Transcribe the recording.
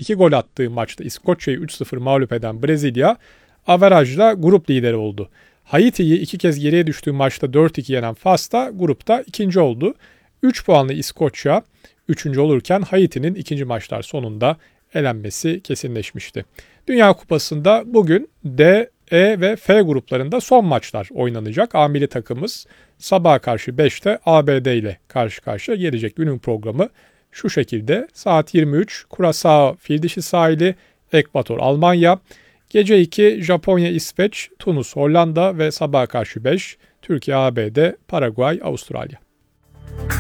2 gol attığı maçta İskoçya'yı 3-0 mağlup eden Brezilya, averajla grup lideri oldu. Haiti'yi 2 kez geriye düştüğü maçta 4-2 yenen Fas da grupta ikinci oldu. 3 puanlı İskoçya 3. olurken Haiti'nin ikinci maçlar sonunda elenmesi kesinleşmişti. Dünya Kupası'nda bugün D, E ve F gruplarında son maçlar oynanacak. A milli takımımız sabaha karşı 5'te ABD ile karşı karşıya gelecek. Günün programı şu şekilde: saat 23 Curaçao Fildişi sahili, Ekvator Almanya. Gece 2 Japonya İsveç, Tunus Hollanda ve sabaha karşı 5 Türkiye ABD, Paraguay Avustralya.